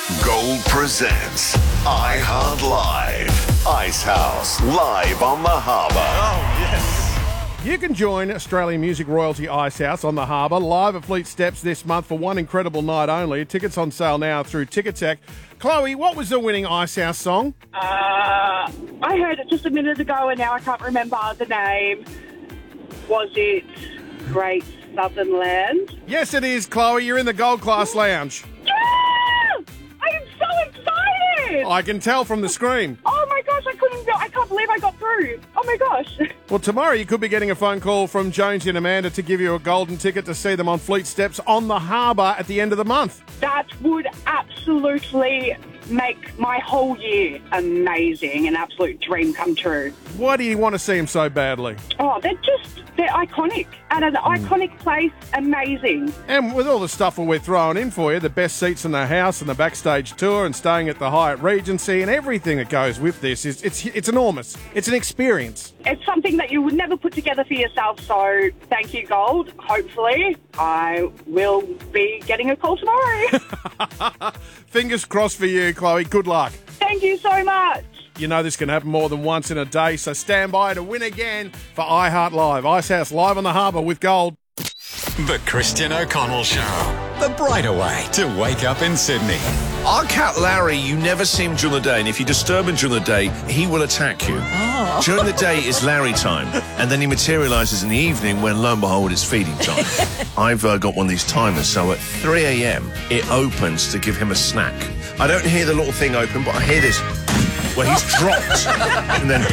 Gold presents iHeart Live. Icehouse live on the Harbour. Oh, yes. You can join Australian music royalty Icehouse on the Harbour live at Fleet Steps this month for one incredible night only. Tickets on sale now through Ticketek. Chloe, what was the winning Icehouse song? I heard it just a minute ago and now I can't remember the name. Was it Great Southern Land? Yes, it is, Chloe. You're in the Gold Class Lounge. Yeah! I am so excited! I can tell from the screen. Oh my gosh, I can't believe I got through. Oh my gosh. Well, tomorrow you could be getting a phone call from Jonesy and Amanda to give you a golden ticket to see them on Fleet Steps on the Harbour at the end of the month. That would absolutely make my whole year amazing, an absolute dream come true. Why do you want to see them so badly? Oh, they're iconic. At an iconic place, amazing. And with all the stuff that we're throwing in for you, the best seats in the house and the backstage tour and staying at the Hyatt Regency and everything that goes with this, it's enormous. It's an experience. It's something that you would never put together for yourself, so thank you, Gold. Hopefully, I will be getting a call tomorrow. Fingers crossed for you, Chloe. Good luck. Thank you so much. You know this can happen more than once in a day, so stand by to win again for iHeart Live. Icehouse live on the Harbour with Gold. The Christian O'Connell Show. The brighter way to wake up in Sydney. Our cat Larry, you never see him during the day, and if you disturb him during the day, he will attack you. Oh. During the day is Larry time, and then he materialises in the evening when, lo and behold, it's feeding time. I've got one of these timers, so at 3 a.m. it opens to give him a snack. I don't hear the little thing open, but I hear this, where he's dropped, and then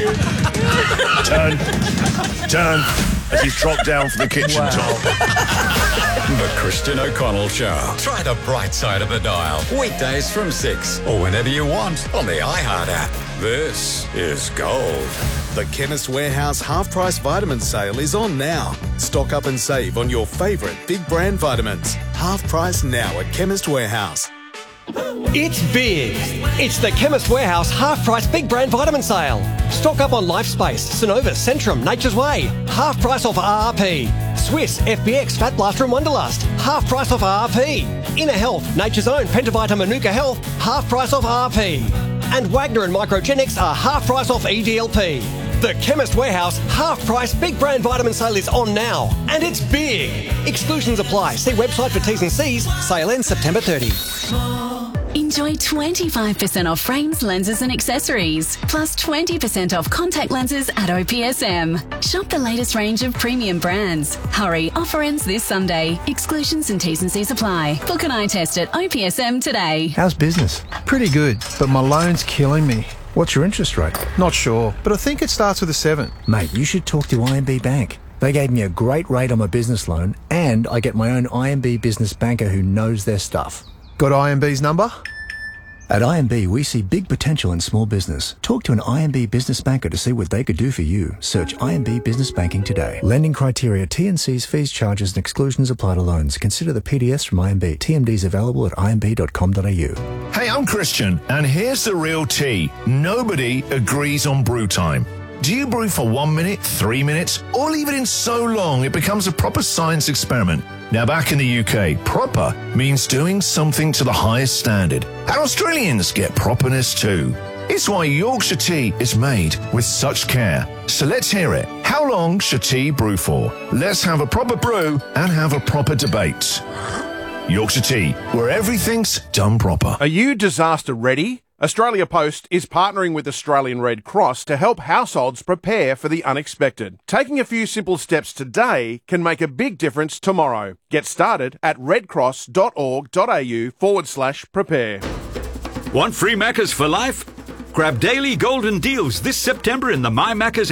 turn, as he's dropped down from the kitchen top. The Christian O'Connell Show. Try the bright side of the dial. Weekdays from 6 or whenever you want on the iHeart app. This is Gold. The Chemist Warehouse half-price vitamin sale is on now. Stock up and save on your favourite big brand vitamins. Half price now at Chemist Warehouse. It's big. It's the Chemist Warehouse half-price big brand vitamin sale. Stock up on LifeSpace, Synovus, Centrum, Nature's Way. Half price off RRP. Swiss, FBX, Fat Blaster and Wonderlust. Half price off RRP. Inner Health, Nature's Own, Pentavita, Manuka Health. Half price off RRP. And Wagner and Microgenics are half price off EDLP. The Chemist Warehouse half-price big brand vitamin sale is on now. And it's big. Exclusions apply. See website for T's and C's. Sale ends September 30. Enjoy 25% off frames, lenses and accessories, plus 20% off contact lenses at OPSM. Shop the latest range of premium brands. Hurry, offer ends this Sunday. Exclusions and T's and C's apply. Book an eye test at OPSM today. How's business? Pretty good, but my loan's killing me. What's your interest rate? Not sure, but I think it starts with a 7. Mate, you should talk to IMB Bank. They gave me a great rate on my business loan, and I get my own IMB business banker who knows their stuff. Got IMB's number? At IMB, we see big potential in small business. Talk to an IMB business banker to see what they could do for you. Search IMB Business Banking today. Lending criteria, T&Cs, fees, charges and exclusions apply to loans. Consider the PDS from IMB. TMDs available at imb.com.au. Hey, I'm Christian, and here's the real tea. Nobody agrees on brew time. Do you brew for 1 minute, 3 minutes, or leave it in so long it becomes a proper science experiment? Now, back in the UK, proper means doing something to the highest standard. And Australians get properness too. It's why Yorkshire tea is made with such care. So let's hear it. How long should tea brew for? Let's have a proper brew and have a proper debate. Yorkshire tea, where everything's done proper. Are you disaster ready? Australia Post is partnering with Australian Red Cross to help households prepare for the unexpected. Taking a few simple steps today can make a big difference tomorrow. Get started at redcross.org.au/prepare. Want free Maccas for life? Grab daily golden deals this September in the My Maccas